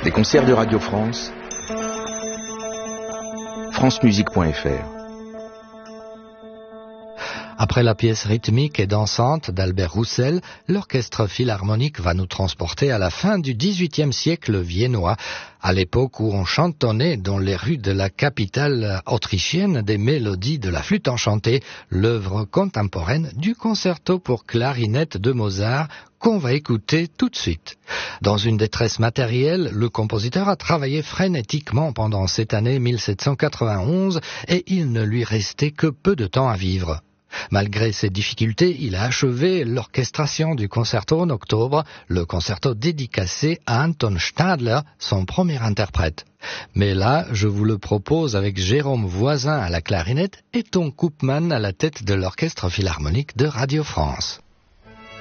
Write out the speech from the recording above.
Les concerts de Radio France, francemusique.fr. Après la pièce rythmique et dansante d'Albert Roussel, l'orchestre philharmonique va nous transporter à la fin du XVIIIe siècle viennois, à l'époque où on chantonnait dans les rues de la capitale autrichienne des mélodies de la flûte enchantée, l'œuvre contemporaine du concerto pour clarinette de Mozart, qu'on va écouter tout de suite. Dans une détresse matérielle, le compositeur a travaillé frénétiquement pendant cette année 1791 et il ne lui restait que peu de temps à vivre. Malgré ces difficultés, il a achevé l'orchestration du concerto en octobre, le concerto dédicacé à Anton Stadler, son premier interprète. Mais là, je vous le propose avec Jérôme Voisin à la clarinette et Ton Koopman à la tête de l'orchestre philharmonique de Radio France.